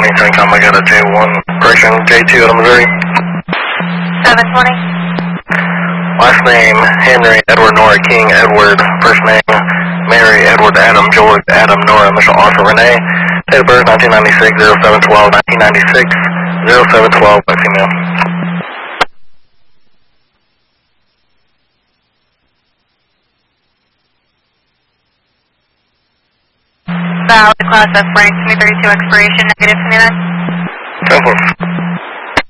same time I got a J1, correction, J2 out of Missouri. 720. Last name, Henry, Edward, Nora, King, Edward. First name, Mary, Edward, Adam, George, Adam, Nora, Michelle, Arthur, Renee. Date of birth, 1996, 0712, 1996, 0712, by female. Valid, class F, rank 2032, expiration, negative 29. 10-4.